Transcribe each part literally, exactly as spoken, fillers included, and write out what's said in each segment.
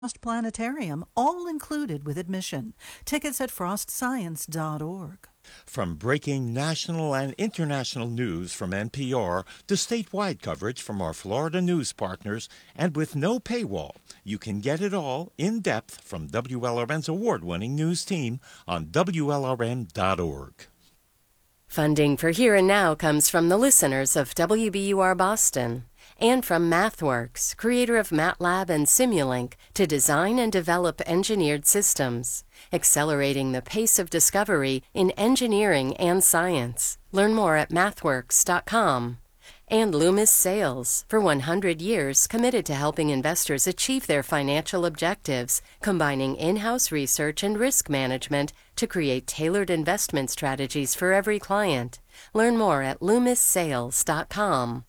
Frost Planetarium, all included with admission. Tickets at frost science dot org. From breaking national and international news from N P R to statewide coverage from our Florida news partners, and with no paywall, you can get it all in depth from W L R N's award-winning news team on W L R N dot org. Funding for Here and Now comes from the listeners of W B U R Boston and from MathWorks, creator of MATLAB and Simulink, to design and develop engineered systems, accelerating the pace of discovery in engineering and science. Learn more at mathworks dot com. And Loomis Sales, for one hundred years committed to helping investors achieve their financial objectives, combining in-house research and risk management to create tailored investment strategies for every client. Learn more at loomis sales dot com.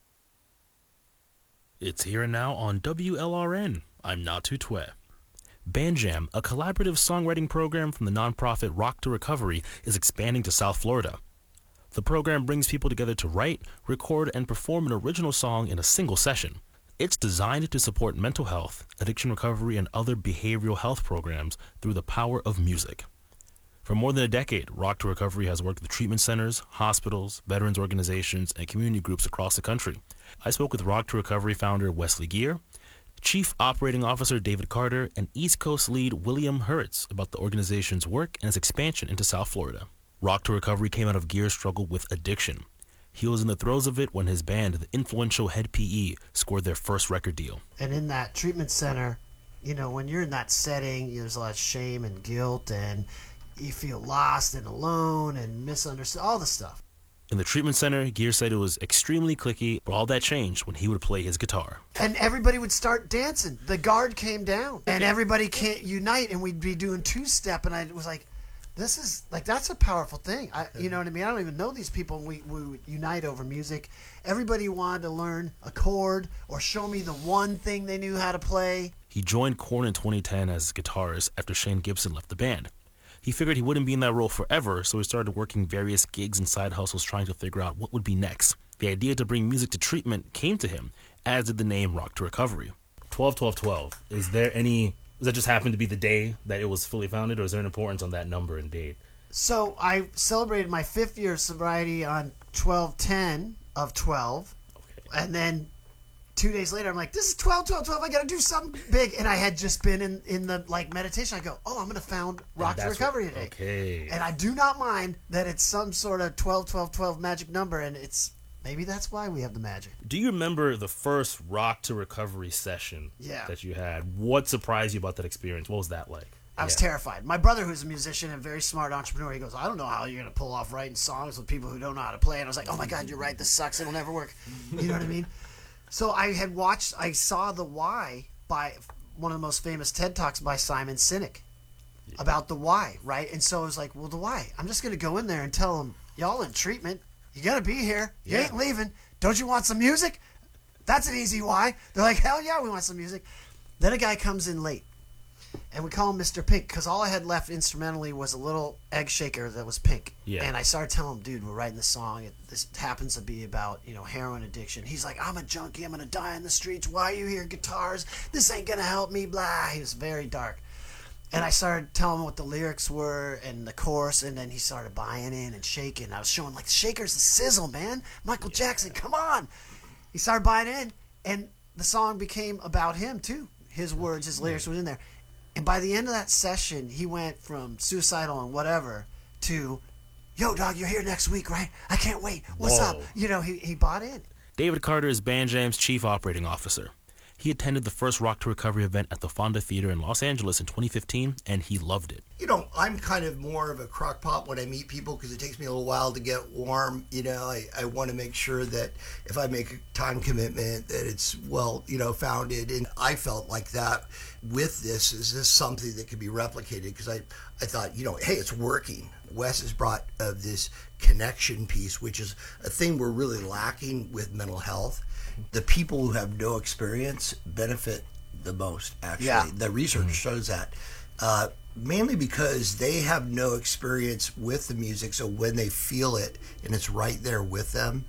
It's Here and Now on W L R N. I'm Natu Twe. Bandjam, a collaborative songwriting program from the nonprofit Rock to Recovery, is expanding to South Florida. The program brings people together to write, record, and perform an original song in a single session. It's designed to support mental health, addiction recovery, and other behavioral health programs through the power of music. For more than a decade, Rock to Recovery has worked with treatment centers, hospitals, veterans organizations, and community groups across the country. I spoke with Rock to Recovery founder Wesley Geer, Chief Operating Officer David Carter, and East Coast lead William Hurts about the organization's work and its expansion into South Florida. Rock to Recovery came out of Geer's struggle with addiction. He was in the throes of it when his band, the influential Head P E, scored their first record deal. And in that treatment center, you know, when you're in that setting, there's a lot of shame and guilt, and you feel lost and alone and misunderstood, all the stuff. In the treatment center, Geer said it was extremely cliquey, but all that changed when he would play his guitar. And everybody would start dancing. The guard came down, and everybody can't unite, and we'd be doing two-step, and I was like, this is, like, that's a powerful thing. I, you know what I mean? I don't even know these people, and we, we would unite over music. Everybody wanted to learn a chord or show me the one thing they knew how to play. He joined Korn in twenty ten as guitarist after Shane Gibson left the band. He figured he wouldn't be in that role forever, so he started working various gigs and side hustles trying to figure out what would be next. The idea to bring music to treatment came to him, as did the name Rock to Recovery. twelve twelve twelve, is there any, does that just happen to be the day that it was fully founded, or is there an importance on that number and date? So I celebrated my fifth year of sobriety on twelve ten of twelve, okay. And then two days later, I'm like, this is twelve twelve twelve, I gotta do something big. And I had just been in, in the like meditation. I go, oh, I'm gonna found Rock to Recovery what, today. Okay. And I do not mind that it's some sort of twelve twelve twelve magic number, and it's maybe that's why we have the magic. Do you remember the first Rock to Recovery session yeah. that you had? What surprised you about that experience? What was that like? I was yeah. terrified. My brother, who's a musician and a very smart entrepreneur, he goes, I don't know how you're going to pull off writing songs with people who don't know how to play. And I was like, oh my God, you're right. This sucks. It'll never work. You know what I mean? So I had watched, I saw The Why by one of the most famous TED Talks by Simon Sinek yeah. about the why, right? And so I was like, well, the why. I'm just going to go in there and tell them, y'all in treatment. You got to be here. You yeah. ain't leaving. Don't you want some music? That's an easy why. They're like, hell yeah, we want some music. Then a guy comes in late. And we call him Mister Pink because all I had left instrumentally was a little egg shaker that was pink. Yeah. And I started telling him, dude, we're writing this song. It, this happens to be about, you know, heroin addiction. He's like, I'm a junkie. I'm going to die in the streets. Why are you here, guitars? This ain't going to help me, blah. He was very dark. And I started telling him what the lyrics were and the chorus, and then he started buying in and shaking. I was showing, like, shaker's the sizzle, man. Michael Jackson, come on. He started buying in, and the song became about him, too. His words, his lyrics were in there. And by the end of that session, he went from suicidal and whatever to, yo, dog, you're here next week, right? I can't wait. What's Whoa. up? You know, he, he bought in. David Carter is Bandjam's chief operating officer. He attended the first Rock to Recovery event at the Fonda Theater in Los Angeles in twenty fifteen, and he loved it. You know, I'm kind of more of a crock-pot when I meet people because it takes me a little while to get warm. You know, I, I want to make sure that if I make a time commitment that it's, well, you know, founded. And I felt like that with this. Is this something that could be replicated? Because I, I thought, you know, hey, it's working. Wes has brought uh, this connection piece, which is a thing we're really lacking with mental health. The people who have no experience benefit the most, actually. Yeah. The research mm-hmm. shows that. Uh, mainly because they have no experience with the music, so when they feel it and it's right there with them,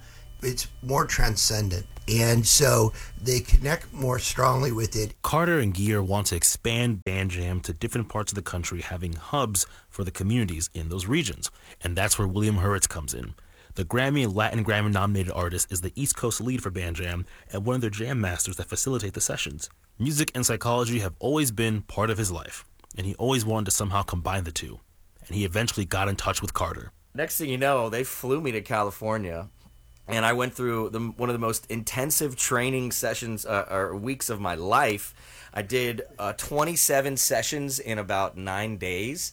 it's more transcendent. And so they connect more strongly with it. Carter and Gear want to expand BandJam to different parts of the country, having hubs for the communities in those regions. And that's where William Hurwitz comes in. The Grammy and Latin Grammy-nominated artist is the East Coast lead for BandJam and one of their jam masters that facilitate the sessions. Music and psychology have always been part of his life, and he always wanted to somehow combine the two. And he eventually got in touch with Carter. Next thing you know, they flew me to California, and I went through the, one of the most intensive training sessions uh, or weeks of my life. I did uh, twenty-seven sessions in about nine days,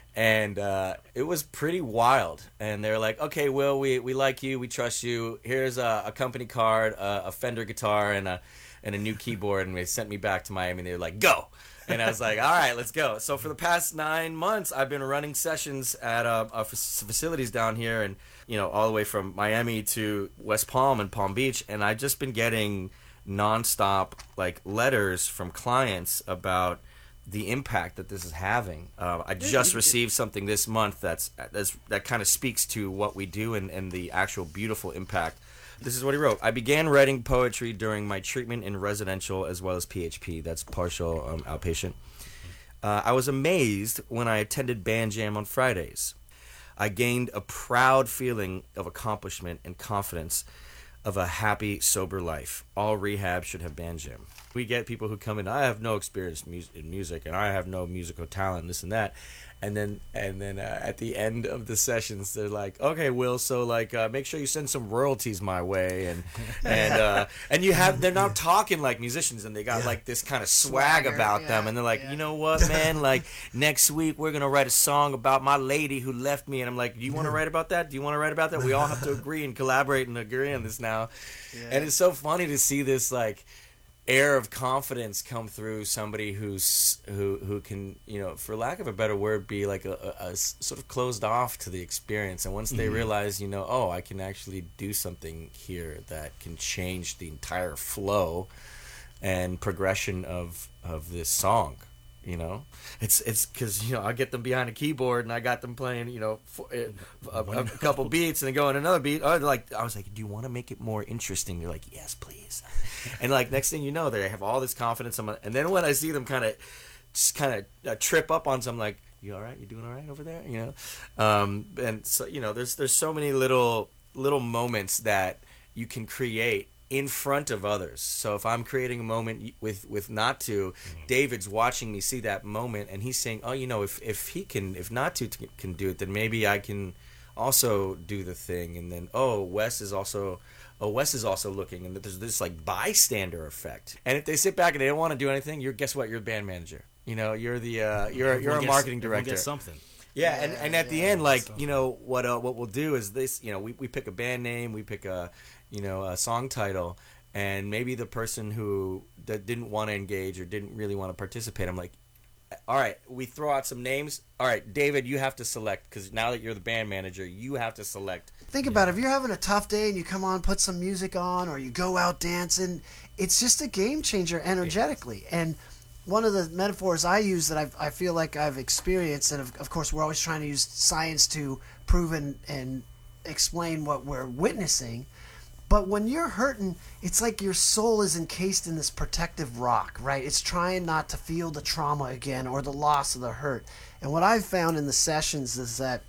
and uh, it was pretty wild. And they're like, okay, Will, we, we like you, we trust you. Here's a, a company card, a, a Fender guitar, and a and a new keyboard, and they sent me back to Miami, and they were like, go! And I was like, all right, let's go. So for the past nine months, I've been running sessions at uh, uh, facilities down here, and you know, all the way from Miami to West Palm and Palm Beach, and I've just been getting nonstop like letters from clients about the impact that this is having. Uh, I just received something this month that's, that's that kind of speaks to what we do and, and the actual beautiful impact. This is what he wrote. I began writing poetry during my treatment in residential as well as P H P. That's partial um, outpatient. Uh, I was amazed when I attended BandJam on Fridays. I gained a proud feeling of accomplishment and confidence of a happy, sober life. All rehab should have BandJam. We get people who come in, I have no experience in music, and I have no musical talent, this and that. And then, and then uh, at the end of the sessions, they're like, "Okay, Will, so like, uh, make sure you send some royalties my way." And and uh, and you have, they're not talking like musicians, and they got yeah. like this kind of swag Swagger, about yeah, them, and they're like, yeah. you know what, man? Like next week we're gonna write a song about my lady who left me, and I'm like, do you want to write about that? Do you want to write about that? We all have to agree and collaborate and agree on this now. Yeah. And it's so funny to see this like air of confidence come through somebody who's who who can, you know, for lack of a better word, be like a, a, a sort of closed off to the experience. And once they mm-hmm. realize, you know, oh, I can actually do something here that can change the entire flow and progression of of this song. You know, it's it's because, you know, I get them behind a keyboard and I got them playing, you know, for, a, a, a couple beats and then go on another beat. Oh, like I was like, do you want to make it more interesting? They're like, yes, please. And like next thing you know, they have all this confidence. And then when I see them kind of just kind of uh, trip up on something, like, you all right? You doing all right over there? You know, um, and so, you know, there's there's so many little little moments that you can create in front of others. So if I'm creating a moment with with Natu, mm-hmm. David's watching me see that moment, and he's saying, oh, you know, if if he can, if Natu t- can do it, then maybe I can also do the thing. And then, oh, Wes is also oh Wes is also looking, and there's this like bystander effect. And if they sit back and they don't want to do anything, you're guess what? You're the band manager. You know, you're the uh, you're you're a marketing director. Get something. Yeah, yeah, and, and at yeah, the end, like, you know, what uh, what we'll do is this, you know, we, we pick a band name, we pick a, you know, a song title, and maybe the person who that didn't want to engage or didn't really want to participate, I'm like, all right, we throw out some names. All right, David, you have to select, because now that you're the band manager, you have to select. Think about it. If you're having a tough day and you come on, put some music on, or you go out dancing, it's just a game changer energetically. And one of the metaphors I use that I've, I feel like I've experienced, and of, of course we're always trying to use science to prove and, and explain what we're witnessing, but when you're hurting, it's like your soul is encased in this protective rock, right? It's trying not to feel the trauma again or the loss of the hurt. And what I've found in the sessions is that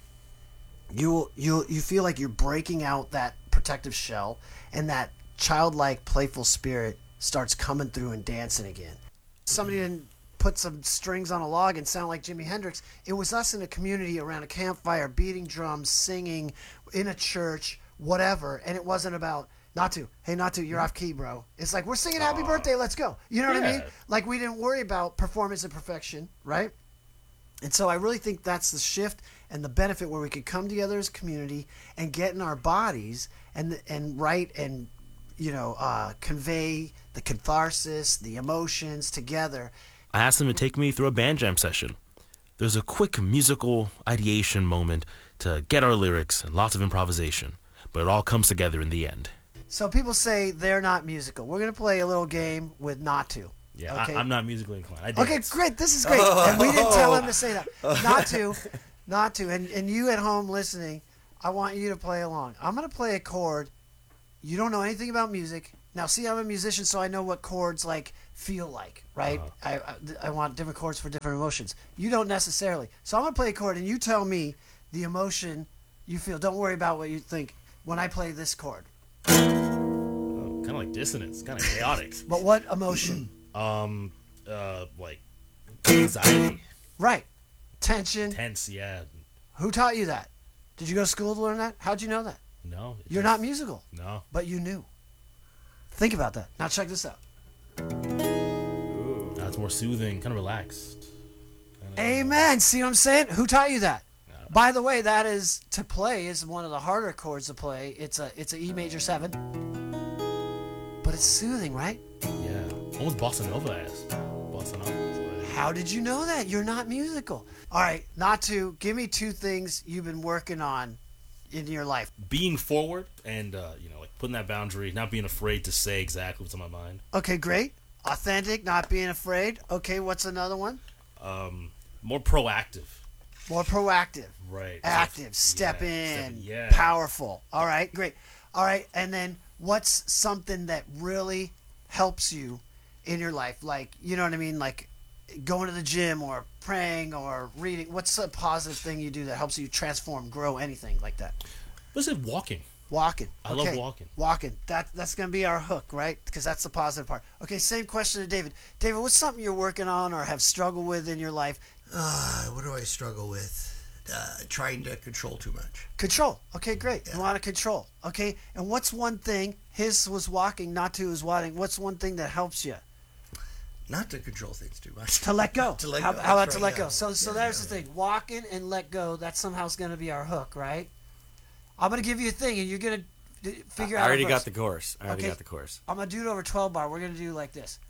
you you you feel like you're breaking out that protective shell, and that childlike, playful spirit starts coming through and dancing again. Somebody didn't put some strings on a log and sound like Jimi Hendrix. It was us in a community around a campfire, beating drums, singing, in a church, whatever. And it wasn't about, Natu, hey Natu, you're off key, bro. It's like, we're singing Happy Birthday, let's go. You know what yeah. I mean? Like, we didn't worry about performance and perfection, right? And so I really think that's the shift and the benefit, where we could come together as a community and get in our bodies and and write and, you know, uh, convey the catharsis, the emotions together. I asked them to take me through a BandJam session. There's a quick musical ideation moment to get our lyrics and lots of improvisation, but it all comes together in the end. So people say they're not musical. We're going to play a little game with Natu. Yeah, okay? I, I'm not musically inclined. I okay, great. This is great. Oh. And we didn't tell him to say that. Natu, Natu, and, and you at home listening, I want you to play along. I'm going to play a chord, You don't know anything about music. Now, see, I'm a musician, so I know what chords like feel like, right? Uh-huh. I, I I want different chords for different emotions. You don't necessarily. So I'm gonna play a chord, and you tell me the emotion you feel. Don't worry about what you think when I play this chord. Oh, kind of like dissonance, kind of chaotic. But what emotion? um, uh, like anxiety. Right. Tension. Tense, yeah. Who taught you that? Did you go to school to learn that? How'd you know that? No. You're just, not musical. No. But you knew. Think about that. Now check this out. Ooh. That's more soothing, kind of relaxed. Kinda, Amen. See what I'm saying? Who taught you that? By the way, that is to play is one of the harder chords to play. It's a it's a E major seven, but it's soothing, right? Yeah, almost bossa nova ass. Bossa nova. How did you know that? You're not musical. All right, not to give me two things you've been working on in your life. Being forward and uh, you know, like putting that boundary, not being afraid to say exactly what's on my mind. Okay, great. Authentic, not being afraid. Okay, what's another one? Um, more proactive. More proactive. Right. Active. Step yeah, in. step, yeah. Powerful. All right, great. All right, and then what's something that really helps you in your life? Like, you know what I mean? Like going to the gym or praying or reading. What's a positive thing you do that helps you transform, grow, anything like that? What's it? Walking. Walking. I okay. love walking. Walking. That that's gonna be our hook, right? Because that's the positive part. Okay. Same question to David. David, what's something you're working on or have struggled with in your life? Uh, what do I struggle with? Uh, trying to control too much. Control. Okay, great. Yeah. You want to control. Okay. And what's one thing? His was walking, not to is wadding. What's one thing that helps you? Not to control things too much. To let go. to let how, go. how about That's to right, let yeah. go? So, so Yeah, there's yeah, the thing. Walking and let go. That somehow is going to be our hook, right? I'm going to give you a thing, and you're going to figure I out. already a got verse. the course. I already Okay. got the course. I'm going to do it over twelve bar. We're going to do like this.